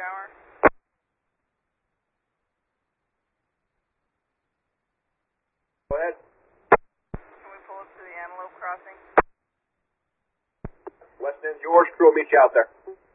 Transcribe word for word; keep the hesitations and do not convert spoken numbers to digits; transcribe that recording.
hour. Go ahead. Can we pull up to the Antelope Crossing? West End's yours. Crew will meet you out there.